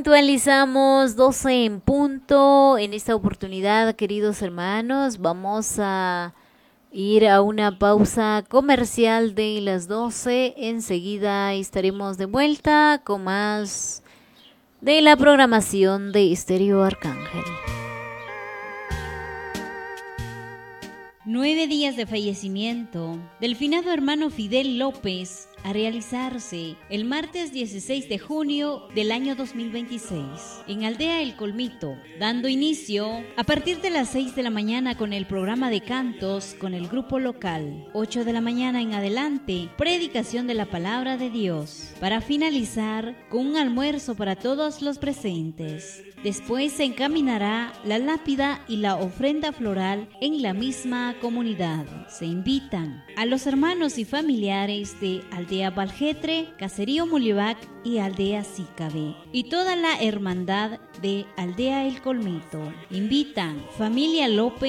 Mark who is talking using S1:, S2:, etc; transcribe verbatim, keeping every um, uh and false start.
S1: Puntualizamos doce en punto. En esta oportunidad, queridos hermanos, vamos a ir a una pausa comercial de las doce. Enseguida estaremos de vuelta con más de la programación de Estéreo Arcángel.
S2: Nueve días de fallecimiento del finado hermano Fidel López a realizarse el martes dieciséis de junio del año dos mil veintiséis en Aldea El Colmito, dando inicio a partir de las seis de la mañana con el programa de cantos con el grupo local. ocho de la mañana en adelante, predicación de la palabra de Dios, para finalizar con un almuerzo para todos los presentes. Después se encaminará la lápida y la ofrenda floral en la misma comunidad. Se invitan a los hermanos y familiares de Aldea Valjetre, Caserío Mulivac y Aldea Sícabe, y toda la hermandad de Aldea El Colmito. Invitan familia López